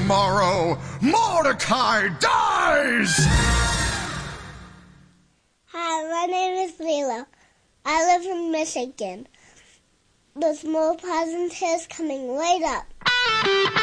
tomorrow, Mordecai dies! Hi, my name is Lila. I live in Michigan. There's more presents coming right up.